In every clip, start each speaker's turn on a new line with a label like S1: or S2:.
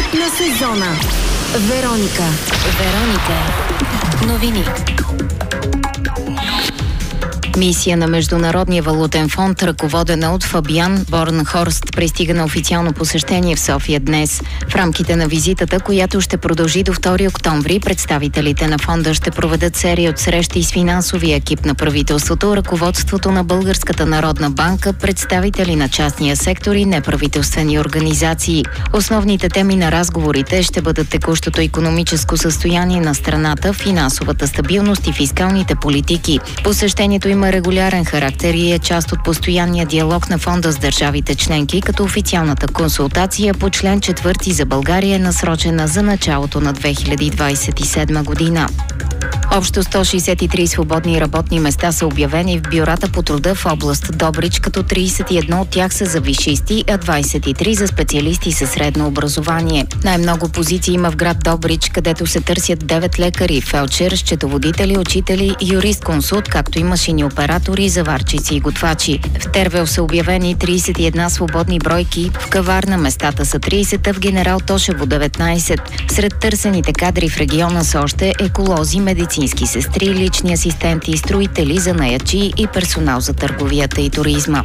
S1: Лидерът на сезона. Вероника. Новини. Мисия на Международния валутен фонд, ръководена от Фабиан Борнхорст, пристига на официално посещение в София днес. В рамките на визитата, която ще продължи до 2 октомври, представителите на фонда ще проведат серия от срещи с финансовия екип на правителството, ръководството на Българската народна банка, представители на частния сектор и неправителствени организации. Основните теми на разговорите ще бъдат текущото икономическо състояние на страната, финансовата стабилност и фискалните политики. Посещението има регулярен характер и е част от постоянния диалог на фонда с държавите членки, като официалната консултация по член 4 за България е насрочена за началото на 2027 година. Общо 163 свободни работни места са обявени в бюрата по труда в област Добрич, като 31 от тях са за висшисти, а 23 за специалисти със средно образование. Най-много позиции има в град Добрич, където се търсят 9 лекари, фелдшер, счетоводители, учители, юрист-консулт, както и машини оператори, заварчици и готвачи. В Тервел са обявени 31 свободни бройки, в Каварна местата са 30, а в Генерал Тошево 19. Сред търсените кадри в региона са още еколози, медицински сестри, лични асистенти, строители, занаятчии и персонал за търговията и туризма.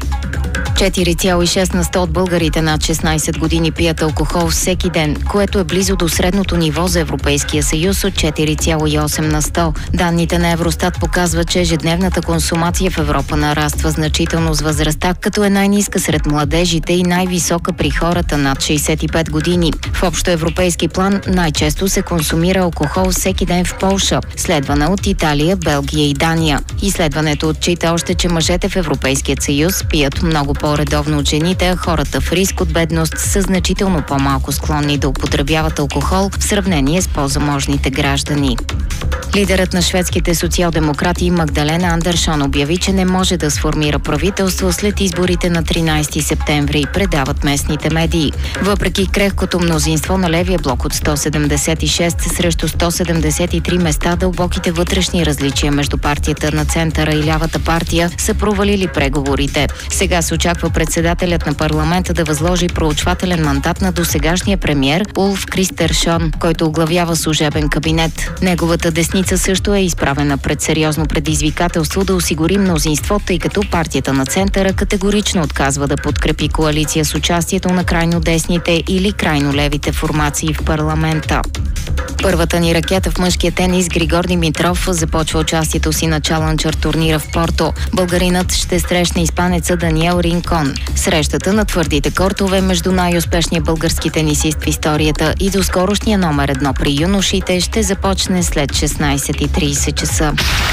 S1: 4,6 на 100 от българите над 16 години пият алкохол всеки ден, което е близо до средното ниво за Европейския съюз от 4,8 на 100. Данните на Евростат показват, че ежедневната консумация в Европа нараства значително с възрастта, като е най-ниска сред младежите и най-висока при хората над 65 години. В общоевропейски план най-често се консумира алкохол всеки ден в Полша, следвана от Италия, Белгия и Дания. Изследването отчита още, че мъжете в Европейския съюз пият много по-редовно от жените, а хората в риск от бедност са значително по-малко склонни да употребяват алкохол в сравнение с по-заможните граждани. Лидерът на шведските социал-демократи Магдалена Андерсон обяви, че не може да сформира правителство след изборите на 13 септември, предават местните медии. Въпреки крехкото мнозинство на левия блок от 176 срещу 173 места, дълбоките вътрешни различия между партията на центъра и лявата партия са провалили преговорите. Сега се очаква председателят на парламента да възложи проучвателен мандат на досегашния премиер Улф Кристершон, който оглавява служебен кабинет. Неговата десница също е изправена пред сериозно предизвикателство да осигури мнозинство, тъй като партията на центъра категорично отказва да подкрепи коалиция с участието на крайно десните или крайно левите формации в парламента. Първата ни ракета в мъжкия тенис Григор Димитров започва участието си на чалънджър турнира в Порто. Българинът ще срещне испанеца Даниел Ринкон. Срещата на твърдите кортове между най-успешния български тенисист в историята и доскорошния номер 1 при юношите ще започне след 16:30 часа.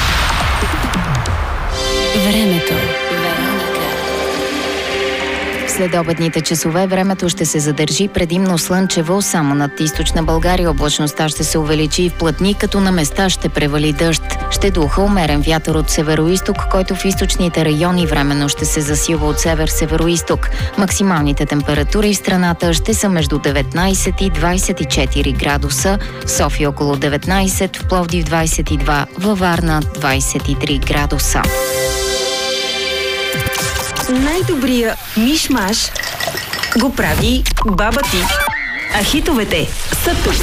S1: Времето. След обедните часове времето ще се задържи предимно слънчево, само над източна България облачността ще се увеличи и вплътни, като на места ще превали дъжд. Ще духа умерен вятър от североизток, който в източните райони временно ще се засилва от север-североизток. Максималните температури в страната ще са между 19 и 24 градуса, в София около 19, в Пловдив 22, във Варна 23 градуса.
S2: Най-добрия миш-маш го прави баба ти. А хитовете са тук.